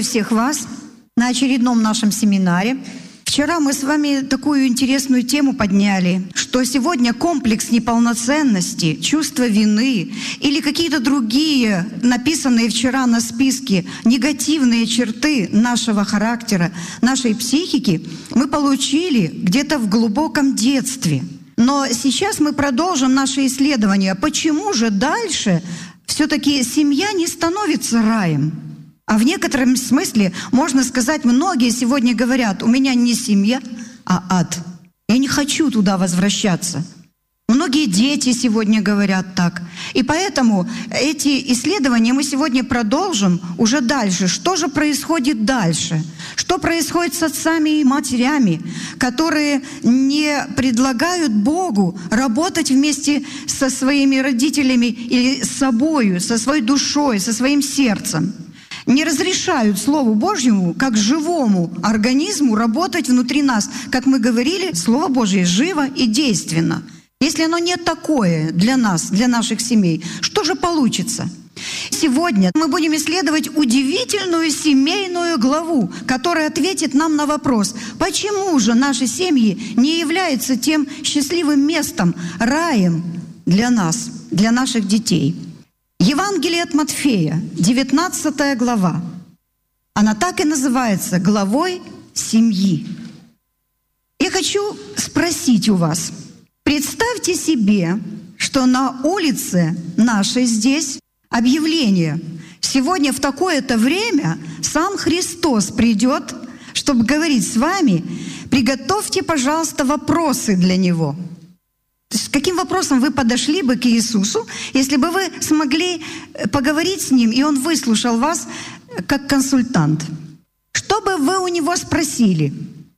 всех вас на очередном нашем семинаре. Вчера мы с вами такую интересную тему подняли, что сегодня комплекс неполноценности, чувство вины или какие-то другие, написанные вчера на списке, негативные черты нашего характера, нашей психики, мы получили где-то в глубоком детстве. Но сейчас мы продолжим наше исследование. Почему же дальше все-таки семья не становится раем? А в некотором смысле, можно сказать, многие сегодня говорят, у меня не семья, а ад. Я не хочу туда возвращаться. Многие дети сегодня говорят так. И поэтому эти исследования мы сегодня продолжим уже дальше. Что же происходит дальше? Что происходит с отцами и матерями, которые не предлагают Богу работать вместе со своими родителями или с собою, со своей душой, со своим сердцем? Не разрешают Слову Божьему, как живому организму, работать внутри нас. Как мы говорили, Слово Божье живо и действенно. Если оно не такое для нас, для наших семей, что же получится? Сегодня мы будем исследовать удивительную семейную главу, которая ответит нам на вопрос, почему же наши семьи не являются тем счастливым местом, раем для нас, для наших детей. Евангелие от Матфея, 19 глава. Она так и называется «Главой семьи». Я хочу спросить у вас, представьте себе, что на улице нашей здесь объявление. Сегодня в такое-то время сам Христос придет, чтобы говорить с вами. Приготовьте, пожалуйста, вопросы для Него. С каким вопросом вы подошли бы к Иисусу, если бы вы смогли поговорить с Ним, и Он выслушал вас как консультант? Что бы вы у Него спросили?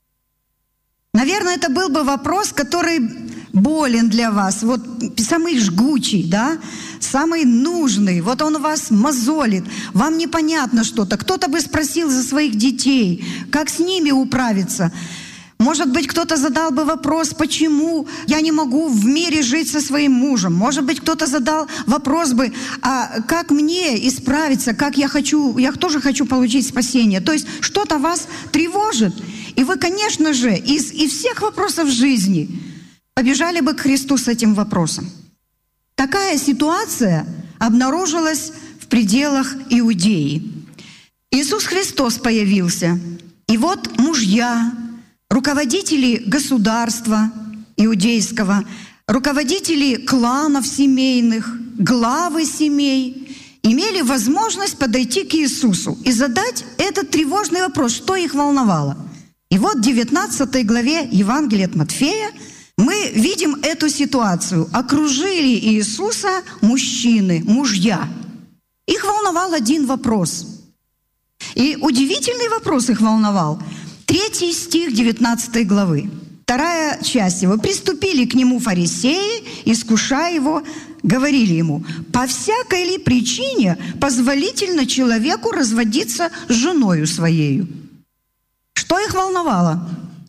Наверное, это был бы вопрос, который болен для вас, вот самый жгучий, да, самый нужный. Вот он у вас мозолит, вам непонятно что-то. Кто-то бы спросил за своих детей, как с ними управиться. Может быть, кто-то задал бы вопрос, почему я не могу в мире жить со своим мужем. Может быть, кто-то задал вопрос бы, а как мне исправиться, как я тоже хочу получить спасение. То есть что-то вас тревожит. И вы, конечно же, из всех вопросов жизни побежали бы к Христу с этим вопросом. Такая ситуация обнаружилась в пределах Иудеи. Иисус Христос появился. И вот мужья, руководители государства иудейского, руководители кланов семейных, главы семей имели возможность подойти к Иисусу и задать этот тревожный вопрос, что их волновало. И вот в 19 главе Евангелия от Матфея мы видим эту ситуацию. Окружили Иисуса мужчины, мужья. Их волновал один вопрос. И удивительный вопрос их волновал. 3 стих 19 главы, 2 часть его. «Приступили к нему фарисеи, искушая его, говорили ему, по всякой ли причине позволительно человеку разводиться с женою своею?» Что их волновало?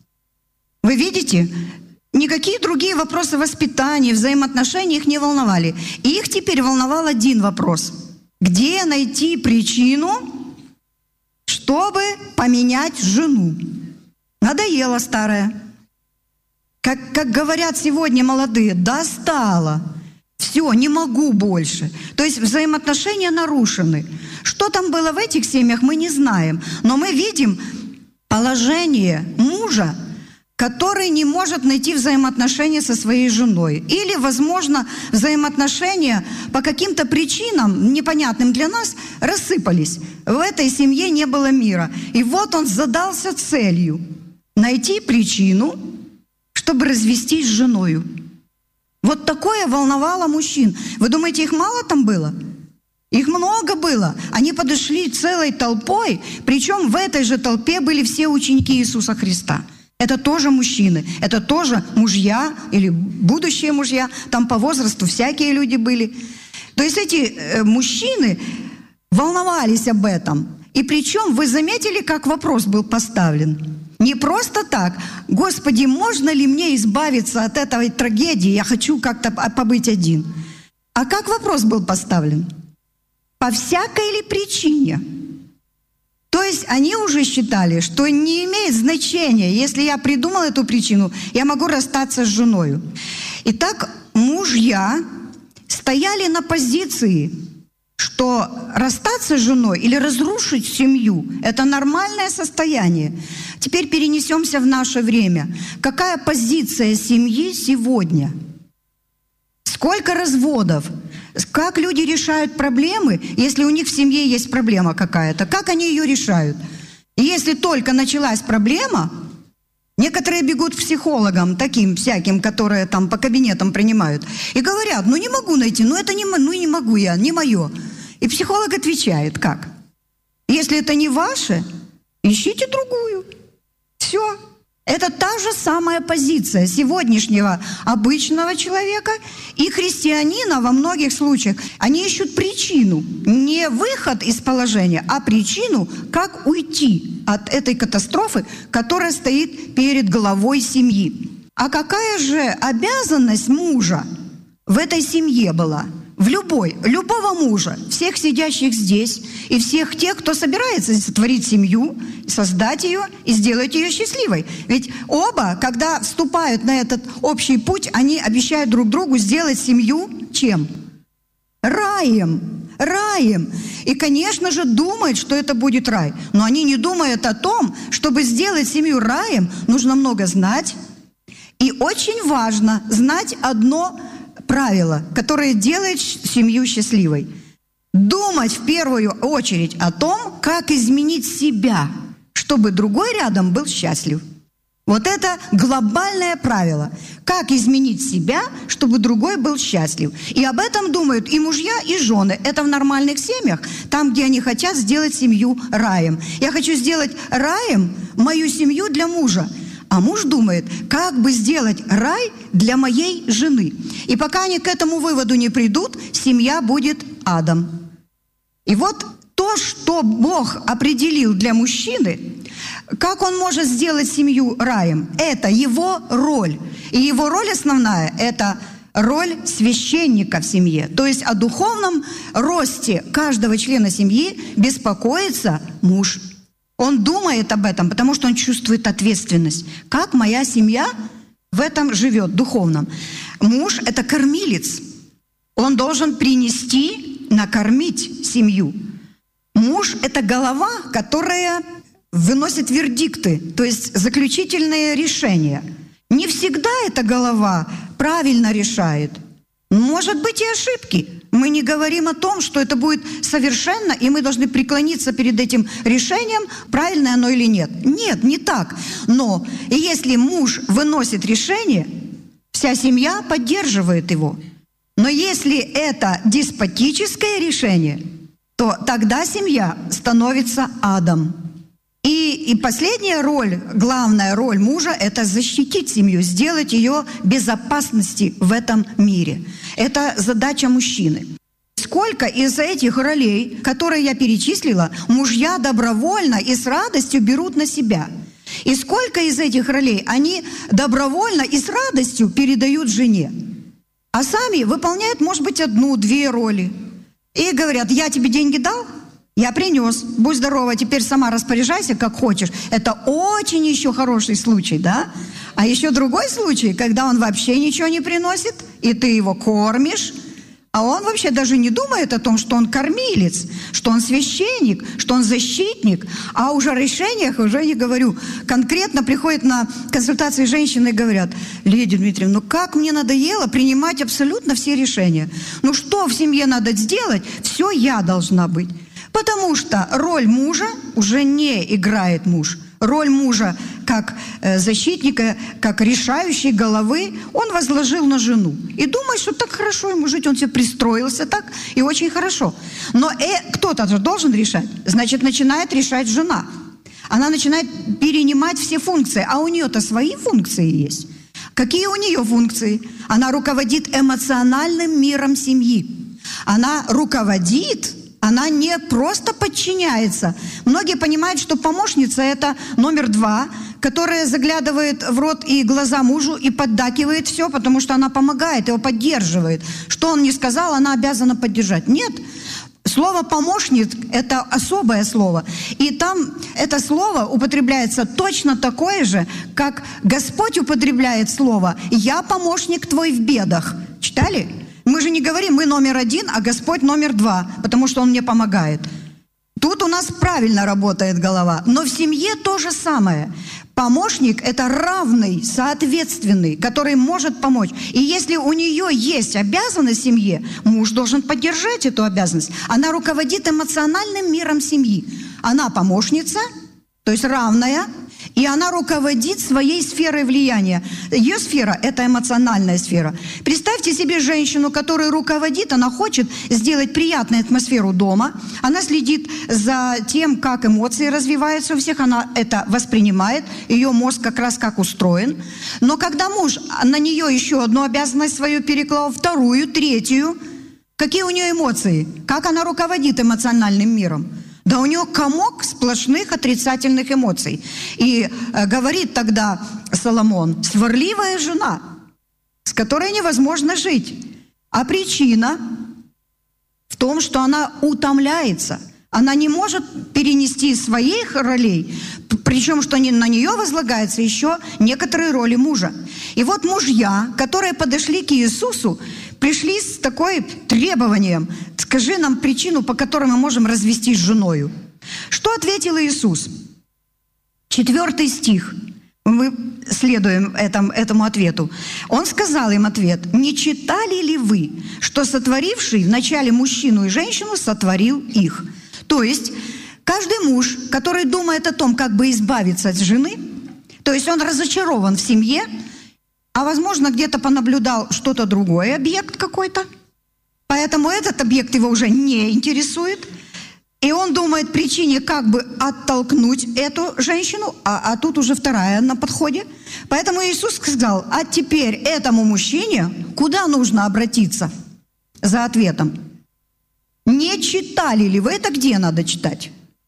Вы видите, никакие другие вопросы воспитания, взаимоотношений их не волновали. И их теперь волновал один вопрос. Где найти причину, чтобы поменять жену? Надоела старая. Как говорят сегодня молодые, достала. Все, не могу больше. То есть взаимоотношения нарушены. Что там было в этих семьях, мы не знаем. Но мы видим положение мужа, который не может найти взаимоотношения со своей женой. Или, возможно, взаимоотношения по каким-то причинам, непонятным для нас, рассыпались. В этой семье не было мира. И вот он задался целью найти причину, чтобы развестись с женою. Вот такое волновало мужчин. Вы думаете, их мало там было? Их много было. Они подошли целой толпой, причем в этой же толпе были все ученики Иисуса Христа. Это тоже мужчины, это тоже мужья или будущие мужья, там по возрасту всякие люди были. То есть эти мужчины волновались об этом. И причем вы заметили, как вопрос был поставлен? Не просто так, Господи, можно ли мне избавиться от этой трагедии, я хочу как-то побыть один. А как вопрос был поставлен? По всякой ли причине? То есть они уже считали, что не имеет значения, если я придумал эту причину, я могу расстаться с женой. Итак, мужья стояли на позиции, что расстаться с женой или разрушить семью – это нормальное состояние. Теперь перенесемся в наше время. Какая позиция семьи сегодня? Сколько разводов? Как люди решают проблемы, если у них в семье есть проблема какая-то? Как они ее решают? И если только началась проблема, некоторые бегут к психологам, таким всяким, которые там по кабинетам принимают, и говорят, не могу найти, это не могу я, не мое. И психолог отвечает, как? Если это не ваше, ищите другую. Все. Это та же самая позиция сегодняшнего обычного человека и христианина во многих случаях. Они ищут причину, не выход из положения, а причину, как уйти от этой катастрофы, которая стоит перед главой семьи. А какая же обязанность мужа в этой семье была? Любого мужа, всех сидящих здесь и всех тех, кто собирается сотворить семью, создать ее и сделать ее счастливой. Ведь оба, когда вступают на этот общий путь, они обещают друг другу сделать семью чем? Раем. И, конечно же, думают, что это будет рай. Но они не думают о том, чтобы сделать семью раем, нужно много знать. И очень важно знать одно правило, которое делает семью счастливой. Думать в первую очередь о том, как изменить себя, чтобы другой рядом был счастлив. Вот это глобальное правило. Как изменить себя, чтобы другой был счастлив. И об этом думают и мужья, и жены. Это в нормальных семьях, там, где они хотят сделать семью раем. Я хочу сделать раем мою семью для мужа. А муж думает, как бы сделать рай для моей жены. И пока они к этому выводу не придут, семья будет адом. И вот то, что Бог определил для мужчины, как он может сделать семью раем, это его роль. И его роль основная – это роль священника в семье. То есть о духовном росте каждого члена семьи беспокоится муж. Он думает об этом, потому что он чувствует ответственность. Как моя семья в этом живет, духовном. Муж – это кормилец. Он должен принести, накормить семью. Муж – это голова, которая выносит вердикты, то есть заключительные решения. Не всегда эта голова правильно решает. Может быть и ошибки. Мы не говорим о том, что это будет совершенно, и мы должны преклониться перед этим решением, правильное оно или нет. Нет, не так. Но если муж выносит решение, вся семья поддерживает его. Но если это деспотическое решение, то тогда семья становится адом. И последняя роль, главная роль мужа – это защитить семью, сделать ее безопасности в этом мире. Это задача мужчины. Сколько из этих ролей, которые я перечислила, мужья добровольно и с радостью берут на себя? И сколько из этих ролей они добровольно и с радостью передают жене? А сами выполняют, может быть, 1-2 роли. И говорят, я тебе деньги дал? Я принес, будь здорова, теперь сама распоряжайся, как хочешь. Это очень еще хороший случай, да? А еще другой случай, когда он вообще ничего не приносит, и ты его кормишь, а он вообще даже не думает о том, что он кормилец, что он священник, что он защитник. А уже о решениях уже не говорю. Конкретно приходят на консультации женщины и говорят, Лидия Дмитриевна, как мне надоело принимать абсолютно все решения. Что в семье надо сделать, все я должна быть. Потому что роль мужа уже не играет муж. Роль мужа как защитника, как решающей головы он возложил на жену. И думает, что так хорошо ему жить, он себе пристроился так, и очень хорошо. Но кто-то же должен решать. Значит, начинает решать жена. Она начинает перенимать все функции. А у нее-то свои функции есть. Какие у нее функции? Она руководит эмоциональным миром семьи. Она руководит... Она не просто подчиняется. Многие понимают, что помощница – это номер 2, которая заглядывает в рот и глаза мужу и поддакивает все, потому что она помогает, его поддерживает. Что он не сказал, она обязана поддержать. Нет. Слово «помощник» — это особое слово. И там это слово употребляется точно такое же, как Господь употребляет слово «Я помощник твой в бедах». Читали? Мы же не говорим «мы номер один», а Господь номер два, потому что Он мне помогает. Тут у нас правильно работает голова. Но в семье то же самое. Помощник – это равный, соответственный, который может помочь. И если у нее есть обязанность в семье, муж должен поддержать эту обязанность. Она руководит эмоциональным миром семьи. Она помощница, то есть равная, и она руководит своей сферой влияния. Ее сфера – это эмоциональная сфера. Представьте себе женщину, которая руководит, она хочет сделать приятную атмосферу дома, она следит за тем, как эмоции развиваются у всех, она это воспринимает, ее мозг как раз как устроен. Но когда муж на нее еще одну обязанность свою переклал, вторую, третью, какие у нее эмоции? Как она руководит эмоциональным миром? Да у нее комок сплошных отрицательных эмоций. И говорит тогда Соломон: сварливая жена, с которой невозможно жить. А причина в том, что она утомляется. Она не может перенести своих ролей, причем что на нее возлагаются еще некоторые роли мужа. И вот мужья, которые подошли к Иисусу, пришли с такой требованием: скажи нам причину, по которой мы можем развестись с женою. Что ответил Иисус? 4 стих. Мы следуем этому ответу. Он сказал им ответ: «Не читали ли вы, что сотворивший вначале мужчину и женщину сотворил их?» То есть каждый муж, который думает о том, как бы избавиться от жены, то есть он разочарован в семье, а возможно где-то понаблюдал что-то другое, объект какой-то, поэтому этот объект его уже не интересует, и он думает причине, как бы оттолкнуть эту женщину, а тут уже вторая на подходе. Поэтому Иисус сказал: а теперь этому мужчине куда нужно обратиться за ответом? Не читали ли вы? Это где надо читать?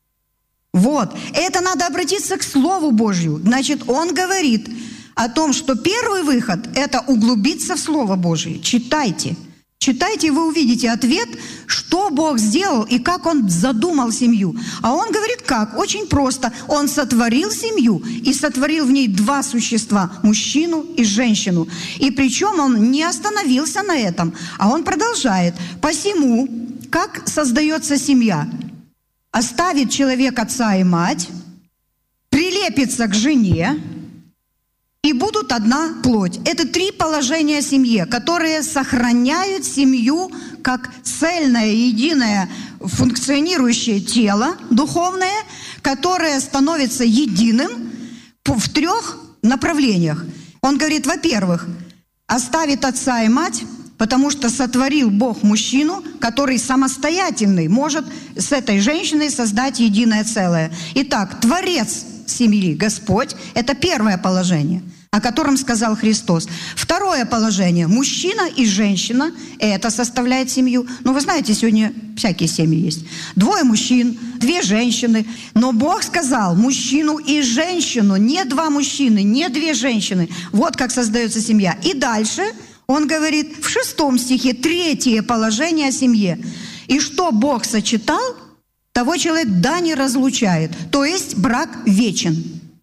Вот, это надо обратиться к Слову Божью. Значит, он говорит о том, что первый выход – это углубиться в Слово Божие. Читайте. Читайте, и вы увидите ответ, что Бог сделал и как Он задумал семью. А Он говорит как? Очень просто. Он сотворил семью и сотворил в ней два существа – мужчину и женщину. И причем Он не остановился на этом, а Он продолжает. Посему, как создается семья? Оставит человек отца и мать, прилепится к жене, и будут одна плоть. Это 3 положения семьи, которые сохраняют семью как цельное, единое, функционирующее тело духовное, которое становится единым в 3 направлениях. Он говорит, во-первых, оставит отца и мать, потому что сотворил Бог мужчину, который самостоятельный, может с этой женщиной создать единое целое. Итак, Творец семьи, Господь, это первое положение, о котором сказал Христос. Второе положение. Мужчина и женщина, это составляет семью. Ну, вы знаете, сегодня всякие семьи есть. 2 мужчин, 2 женщины. Но Бог сказал мужчину и женщину, не 2 мужчины, не 2 женщины. Вот как создается семья. И дальше он говорит в 6 стихе 3 положение о семье. И что Бог сочетал, того человек да не разлучает. То есть брак вечен.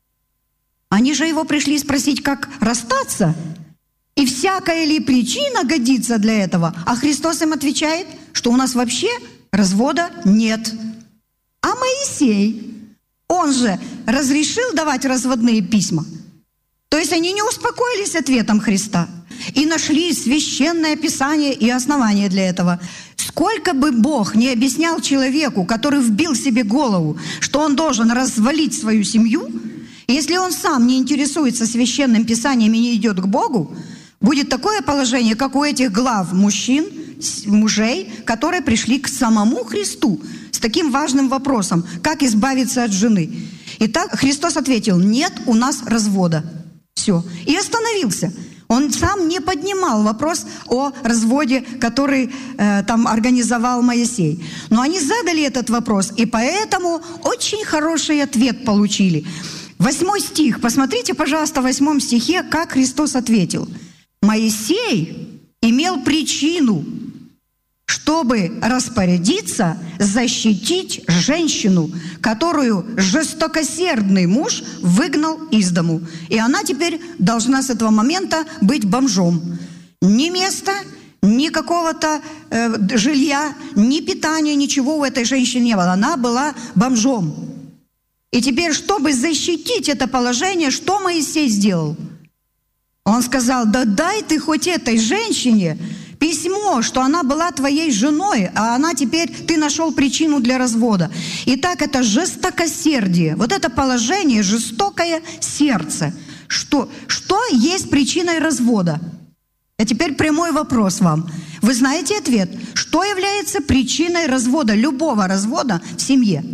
Они же его пришли спросить, как расстаться, и всякая ли причина годится для этого. А Христос им отвечает, что у нас вообще развода нет. А Моисей, он же разрешил давать разводные письма. То есть они не успокоились ответом Христа и нашли священное Писание и основание для этого. Сколько бы Бог не объяснял человеку, который вбил себе голову, что он должен развалить свою семью, если он сам не интересуется священным Писанием и не идет к Богу, будет такое положение, как у этих глав мужчин, мужей, которые пришли к самому Христу с таким важным вопросом, как избавиться от жены. Итак, Христос ответил: нет у нас развода. Все. И остановился. Он сам не поднимал вопрос о разводе, который там организовал Моисей. Но они задали этот вопрос, и поэтому очень хороший ответ получили. 8 стих. Посмотрите, пожалуйста, в 8 стихе, как Христос ответил. Моисей имел причину, чтобы распорядиться защитить женщину, которую жестокосердный муж выгнал из дому. И она теперь должна с этого момента быть бомжом. Ни места, ни какого-то жилья, ни питания, ничего у этой женщины не было. Она была бомжом. И теперь, чтобы защитить это положение, что Моисей сделал? Он сказал: да дай ты хоть этой женщине письмо, что она была твоей женой, а она теперь, ты нашел причину для развода. Итак, это жестокосердие. Вот это положение, жестокое сердце. Что есть причиной развода? А теперь прямой вопрос вам. Вы знаете ответ? Что является причиной развода, любого развода в семье?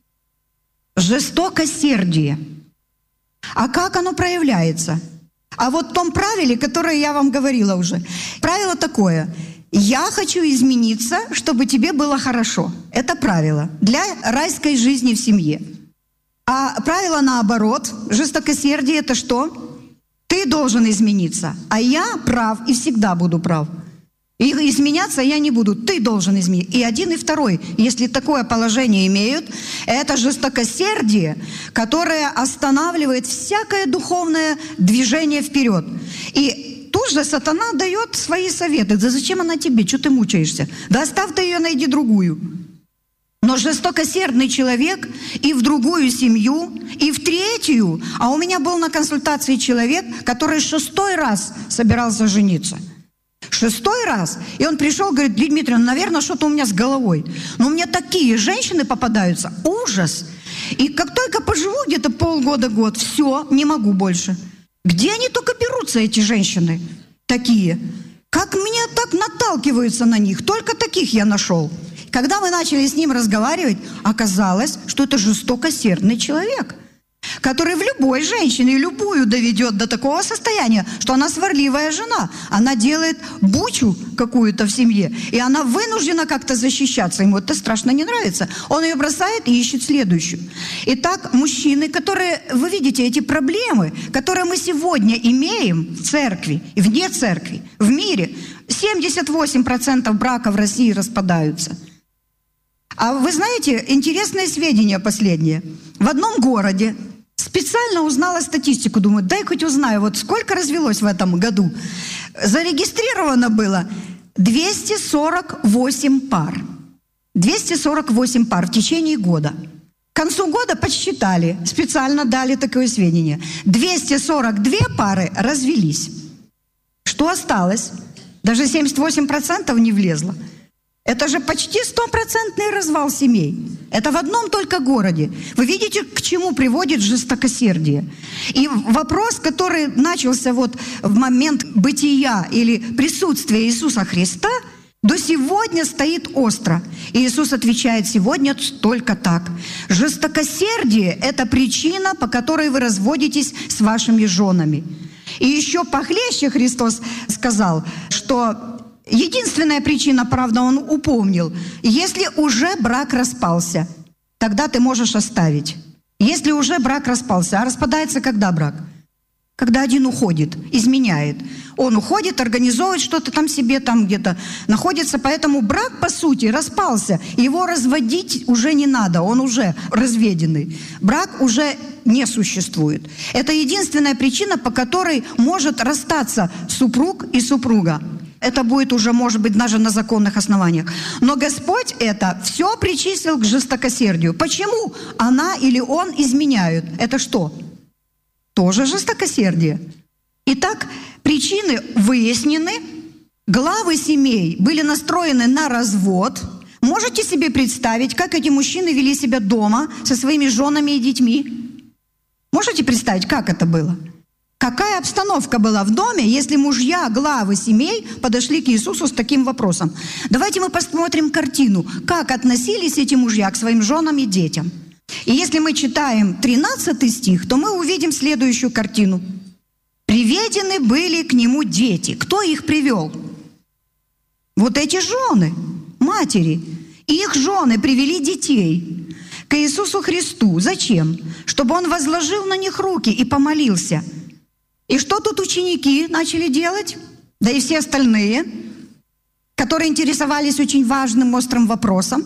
Жестокосердие. А как оно проявляется? А вот в том правиле, которое я вам говорила уже. Правило такое: я хочу измениться, чтобы тебе было хорошо. Это правило для райской жизни в семье. А правило наоборот, жестокосердие — это что? Ты должен измениться, а я прав и всегда буду прав. И изменяться я не буду, ты должен измениться. И один, и второй, если такое положение имеют, это жестокосердие, которое останавливает всякое духовное движение вперед. И тут же сатана дает свои советы. Да зачем она тебе? Что ты мучаешься? Да оставь ты ее, найди другую. Но жестокосердный человек и в другую семью, и в третью. А у меня был на консультации человек, который 6-й раз собирался жениться. 6-й раз. И он пришел, говорит: Лидия Дмитриевна, наверное, что-то у меня с головой. Но у меня такие женщины попадаются. Ужас. И как только поживу где-то полгода-год, все, не могу больше. Где они только берутся, эти женщины такие? Как меня так наталкиваются на них? Только таких я нашел. Когда мы начали с ним разговаривать, оказалось, что это жестокосердный человек, который в любой женщине, любую доведет до такого состояния, что она сварливая жена. Она делает бучу какую-то в семье, и она вынуждена как-то защищаться. Ему это страшно не нравится. Он ее бросает и ищет следующую. Итак, мужчины, которые, вы видите, эти проблемы, которые мы сегодня имеем в церкви, и вне церкви, в мире, 78% браков в России распадаются. А вы знаете, интересное сведения последнее. В одном городе специально узнала статистику, думаю, дай хоть узнаю, вот сколько развелось в этом году. Зарегистрировано было 248 пар. 248 пар в течение года. К концу года подсчитали, специально дали такое сведение. 242 пары развелись. Что осталось? Даже 78% не влезло. Это же почти 100% развал семей. Это в одном только городе. Вы видите, к чему приводит жестокосердие. И вопрос, который начался вот в момент бытия или присутствия Иисуса Христа, до сегодня стоит остро. И Иисус отвечает: сегодня только так. Жестокосердие – это причина, по которой вы разводитесь с вашими женами. И еще похлеще Христос сказал, что единственная причина, правда, он упомнил: если уже брак распался, тогда ты можешь оставить. Если уже брак распался. А распадается когда брак? Когда один уходит, изменяет. Он уходит, организовывает что-то там себе, там где-то находится. Поэтому брак, по сути, распался. Его разводить уже не надо, он уже разведенный. Брак уже не существует. Это единственная причина, по которой может расстаться супруг и супруга. Это будет уже, может быть, даже на законных основаниях. Но Господь это все причислил к жестокосердию. Почему она или он изменяют? Это что? Тоже жестокосердие. Итак, причины выяснены. Главы семей были настроены на развод. Можете себе представить, как эти мужчины вели себя дома со своими женами и детьми? Можете представить, как это было? Какая обстановка была в доме, если мужья, главы семей подошли к Иисусу с таким вопросом? Давайте мы посмотрим картину, как относились эти мужья к своим женам и детям. И если мы читаем 13 стих, то мы увидим следующую картину. «Приведены были к нему дети». Кто их привел? Вот эти жены, матери. Их жены привели детей к Иисусу Христу. Зачем? Чтобы Он возложил на них руки и помолился. И что тут ученики начали делать? Да и все остальные. которые интересовались очень важным, острым вопросом.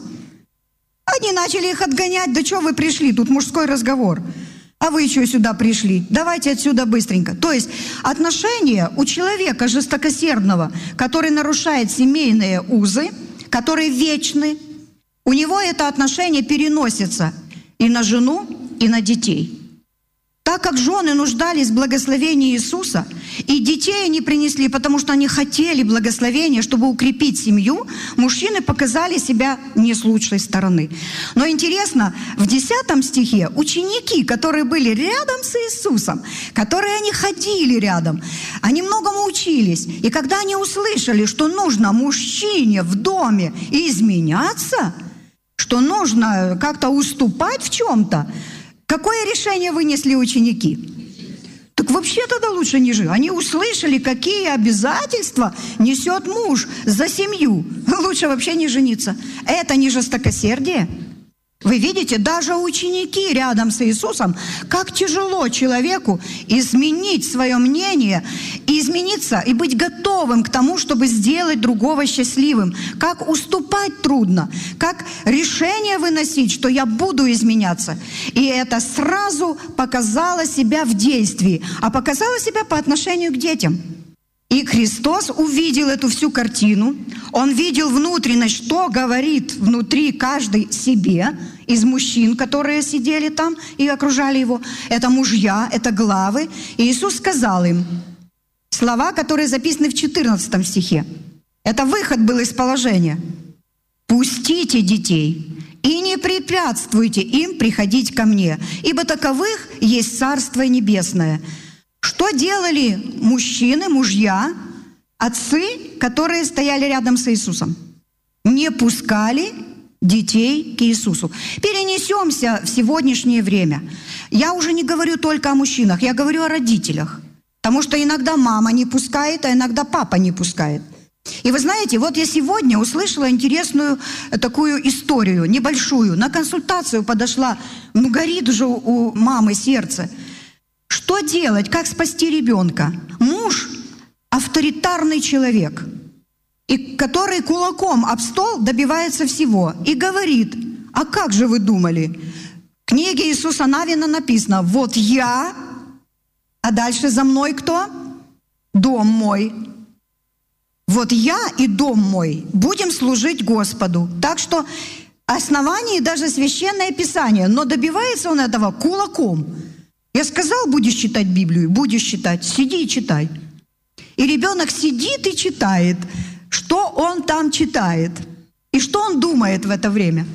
Они начали их отгонять. Да что вы пришли? Тут мужской разговор. А вы еще сюда пришли. Давайте отсюда быстренько. То есть отношения у человека жестокосердного, который нарушает семейные узы, которые вечны, у него это отношение переносится и на жену, и на детей. Так как жены нуждались в благословении Иисуса, и детей они принесли, потому что они хотели благословения, чтобы укрепить семью, мужчины показали себя не с лучшей стороны. Но интересно, в 10 стихе ученики, которые были рядом с Иисусом, которые они ходили рядом, они многому учились. И когда они услышали, что нужно мужчине в доме изменяться, что нужно как-то уступать в чем-то, какое решение вынесли ученики? Так вообще тогда лучше не жить. Они услышали, какие обязательства несет муж за семью. Лучше вообще не жениться. Это не жестокосердие. Вы видите, даже ученики рядом с Иисусом, как тяжело человеку изменить свое мнение, и измениться, и быть готовым к тому, чтобы сделать другого счастливым. Как уступать трудно, как решение выносить, что я буду изменяться. И это сразу показало себя в действии, а показало себя по отношению к детям. И Христос увидел эту всю картину, Он видел внутренность, что говорит внутри каждый себе, из мужчин, которые сидели там и окружали Его. Это мужья, это главы. И Иисус сказал им слова, которые записаны в 14 стихе. Это выход был из положения. «Пустите детей и не препятствуйте им приходить ко мне, ибо таковых есть Царство Небесное». Что делали мужчины, мужья, отцы, которые стояли рядом с Иисусом? Не пускали детей к Иисусу. Перенесемся в сегодняшнее время. Я уже не говорю только о мужчинах, я говорю о родителях. Потому что иногда мама не пускает, а иногда папа не пускает. И вы знаете, вот я сегодня услышала интересную такую историю, небольшую. На консультацию подошла, горит уже у мамы сердце. Что делать? Как спасти ребенка? Муж – авторитарный человек, и который кулаком об стол добивается всего. И говорит: а как же вы думали? В книге Иисуса Навина написано: вот я, а дальше за мной кто? Дом мой. Вот я и дом мой будем служить Господу. Так что основание даже Священное Писание, но добивается он этого кулаком. Я сказал, будешь читать Библию, будешь читать, сиди и читай. И ребенок сидит и читает, что он там читает, и что он думает в это время.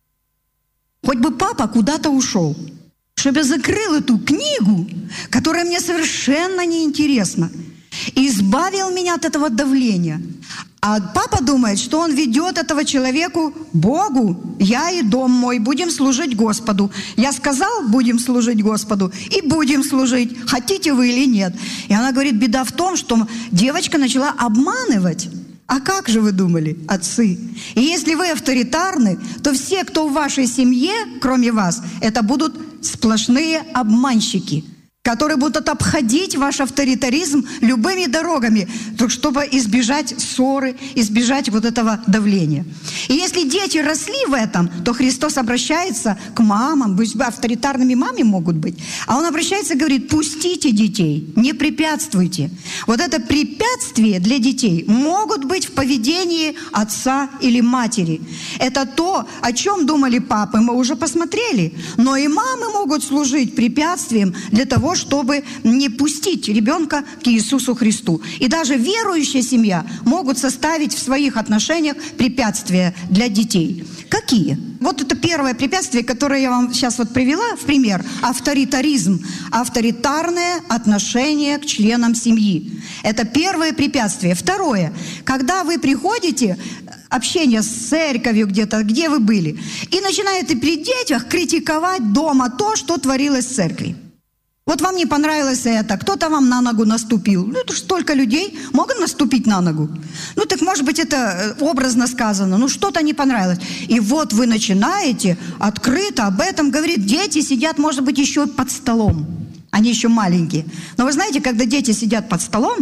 Хоть бы папа куда-то ушел, чтобы я закрыл эту книгу, которая мне совершенно неинтересна, и избавил меня от этого давления. А папа думает, что он ведет этого человеку Богу. Я и дом мой будем служить Господу. Я сказал, будем служить Господу, и будем служить, хотите вы или нет. И она говорит, беда в том, что девочка начала обманывать. А как же вы думали, отцы? И если вы авторитарны, то все, кто в вашей семье, кроме вас, это будут сплошные обманщики, которые будут обходить ваш авторитаризм любыми дорогами, чтобы избежать ссоры, избежать вот этого давления. И если дети росли в этом, то Христос обращается к мамам, авторитарными мамами могут быть, а Он обращается и говорит, пустите детей, не препятствуйте. Вот это препятствие для детей могут быть в поведении отца или матери. Это то, о чем думали папы, мы уже посмотрели. Но и мамы могут служить препятствием для того, чтобы не пустить ребенка к Иисусу Христу. И даже верующая семья могут составить в своих отношениях препятствия для детей. Какие? Вот это первое препятствие, которое я вам сейчас вот привела в пример. Авторитаризм. Авторитарное отношение к членам семьи. Это первое препятствие. Второе. Когда вы приходите, общение с церковью где-то, где вы были, и начинаете при детях критиковать дома то, что творилось в церкви. Вот вам не понравилось это, кто-то вам на ногу наступил. Ну, это же столько людей могут наступить на ногу. Ну, так, может быть, это образно сказано, ну, что-то не понравилось. И вот вы начинаете открыто об этом говорить. Дети сидят, может быть, еще под столом. Они еще маленькие. Но вы знаете, когда дети сидят под столом,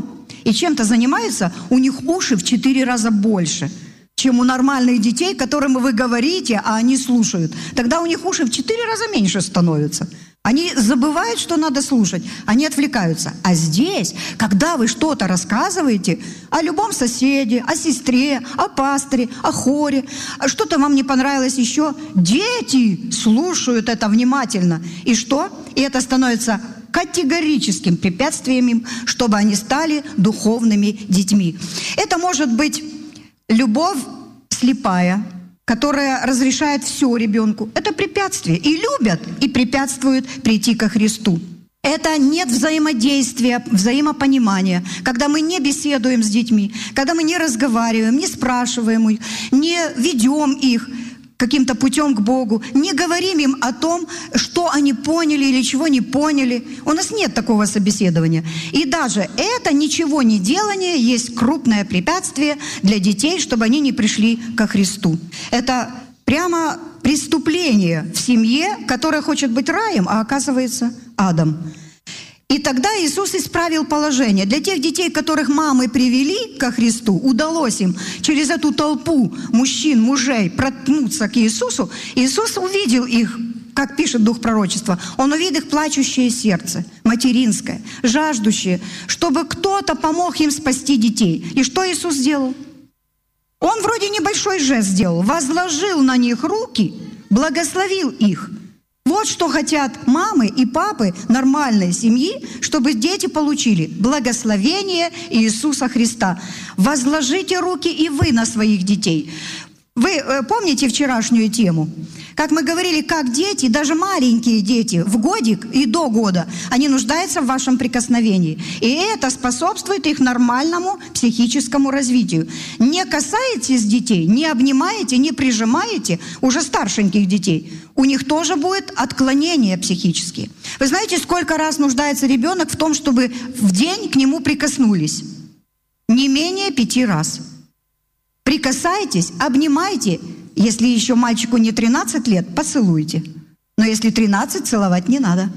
и чем-то занимаются, у них уши в 4 раза больше, чем у нормальных детей, которым вы говорите, а они слушают. Тогда у них уши в 4 раза меньше становятся. Они забывают, что надо слушать, они отвлекаются. А здесь, когда вы что-то рассказываете о любом соседе, о сестре, о пасторе, о хоре, что-то вам не понравилось еще, дети слушают это внимательно. И что? И это становится категорическим препятствием им, чтобы они стали духовными детьми. Это может быть любовь слепая, которая разрешает все ребенку. Это препятствие. И любят, и препятствуют прийти ко Христу. Это нет взаимодействия, взаимопонимания, когда мы не беседуем с детьми, когда мы не разговариваем, не спрашиваем их, не ведем их каким-то путем к Богу, не говорим им о том, что они поняли или чего не поняли. У нас нет такого собеседования. И даже это ничего не делание есть крупное препятствие для детей, чтобы они не пришли ко Христу. Это прямо преступление в семье, которая хочет быть раем, а оказывается адом. И тогда Иисус исправил положение. Для тех детей, которых мамы привели ко Христу, удалось им через эту толпу мужчин, мужей проткнуться к Иисусу. Иисус увидел их, как пишет Дух пророчества, Он увидел их плачущее сердце, материнское, жаждущее, чтобы кто-то помог им спасти детей. И что Иисус сделал? Он вроде небольшой жест сделал, возложил на них руки, благословил их. Вот что хотят мамы и папы нормальной семьи, чтобы дети получили благословение Иисуса Христа. Возложите руки и вы на своих детей. Вы помните вчерашнюю тему? Как мы говорили, как дети, даже маленькие дети, в годик и до года, они нуждаются в вашем прикосновении. И это способствует их нормальному психическому развитию. Не касаетесь детей, не обнимаете, не прижимаете уже старшеньких детей. У них тоже будет отклонения психические. Вы знаете, сколько раз нуждается ребенок в том, чтобы в день к нему прикоснулись? Не менее 5 раз. Прикасайтесь, обнимайте. Если еще мальчику не 13 лет, поцелуйте. Но если 13, целовать не надо.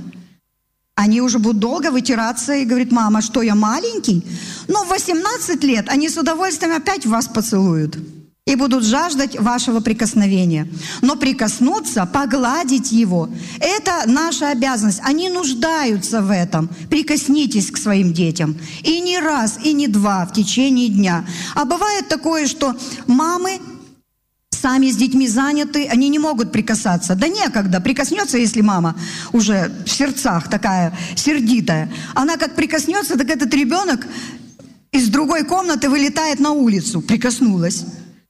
Они уже будут долго вытираться и говорят: мама, что я маленький? Но в 18 лет они с удовольствием опять вас поцелуют. И будут жаждать вашего прикосновения. Но прикоснуться, погладить его – это наша обязанность. Они нуждаются в этом. Прикоснитесь к своим детям. И не раз, и не два в течение дня. А бывает такое, что мамы сами с детьми заняты, они не могут прикасаться. Да некогда. Прикоснется, если мама уже в сердцах такая сердитая. Она как прикоснется, так этот ребенок из другой комнаты вылетает на улицу. Прикоснулась.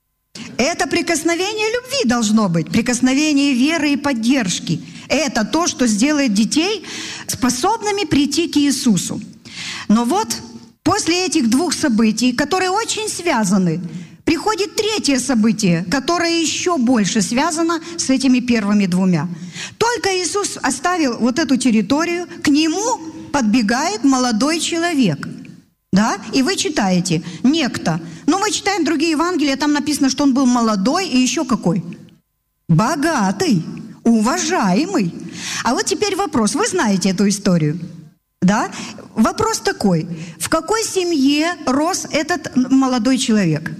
Это прикосновение любви должно быть, прикосновение веры и поддержки. Это то, что сделает детей способными прийти к Иисусу. Но вот после этих 2 событий, которые очень связаны, приходит 3 событие, которое еще больше связано с этими первыми 2. Только Иисус оставил вот эту территорию, к нему подбегает молодой человек. Да? И вы читаете, некто. Но мы читаем другие Евангелия, там написано, что он был молодой и еще какой? Богатый, уважаемый. А вот теперь вопрос. Вы знаете эту историю? Да? Вопрос такой. В какой семье рос этот молодой человек?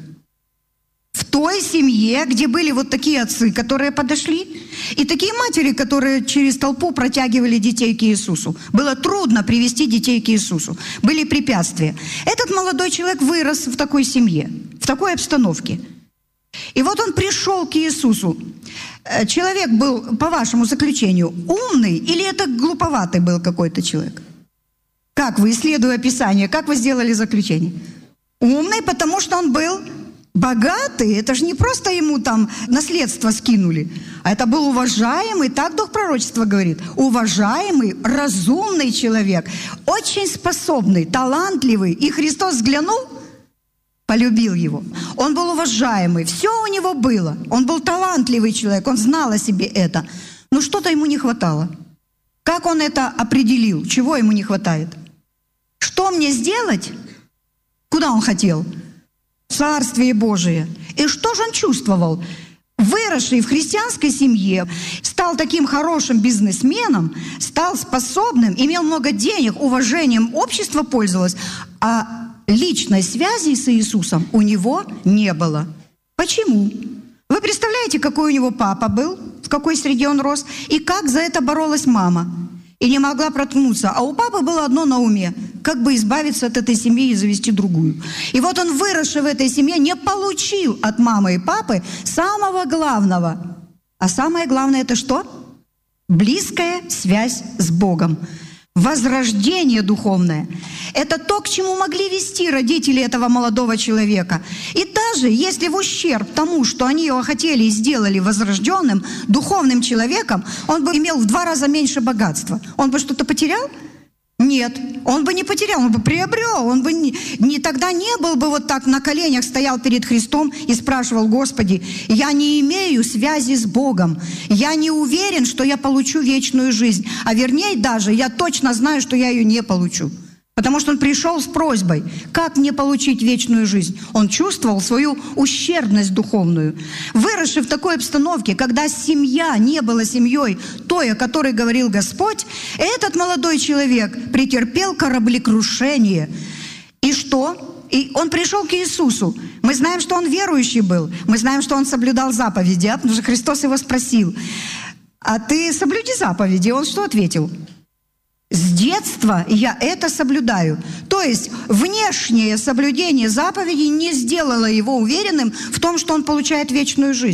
В той семье, где были вот такие отцы, которые подошли, и такие матери, которые через толпу протягивали детей к Иисусу. Было трудно привести детей к Иисусу. Были препятствия. Этот молодой человек вырос в такой семье, в такой обстановке. И вот он пришел к Иисусу. Человек был, по вашему заключению, умный или это глуповатый был какой-то человек? Как вы, исследуя Писание, как вы сделали заключение? Умный, потому что он был богатый. Это же не просто ему там наследство скинули, а это был уважаемый, так Дух пророчества говорит, уважаемый, разумный человек, очень способный, талантливый. И Христос взглянул, полюбил его. Он был уважаемый, все у него было. Он был талантливый человек, он знал о себе это. Но что-то ему не хватало. Как он это определил? Чего ему не хватает? Что мне сделать? Куда он хотел? Царствие Божие. И что же он чувствовал? Выросший в христианской семье, стал таким хорошим бизнесменом, стал способным, имел много денег, уважением общества пользовалось, а личной связи с Иисусом у него не было. Почему? Вы представляете, какой у него папа был, в какой среде он рос, и как за это боролась мама. И не могла проткнуться. А у папы было одно на уме: как бы избавиться от этой семьи и завести другую. И вот он, выросший в этой семье, не получил от мамы и папы самого главного. А самое главное — это что? Близкая связь с Богом. Возрождение духовное. Это то, к чему могли вести родители этого молодого человека. И даже если в ущерб тому, что они его хотели и сделали возрожденным, духовным человеком, он бы имел в 2 раза меньше богатства. Он бы что-то потерял? Нет, он бы не потерял, он бы приобрел, он бы тогда не был бы вот так на коленях, стоял перед Христом и спрашивал: Господи, я не имею связи с Богом, я не уверен, что я получу вечную жизнь, а вернее даже я точно знаю, что я ее не получу. Потому что он пришел с просьбой, как мне получить вечную жизнь. Он чувствовал свою ущербность духовную. Выросший в такой обстановке, когда семья не была семьей той, о которой говорил Господь, этот молодой человек претерпел кораблекрушение. И что? И он пришел к Иисусу. Мы знаем, что он верующий был. Мы знаем, что он соблюдал заповеди, потому что Христос его спросил: а ты соблюди заповеди. Он что ответил? С детства я это соблюдаю. То есть внешнее соблюдение заповедей не сделало его уверенным в том, что он получает вечную жизнь.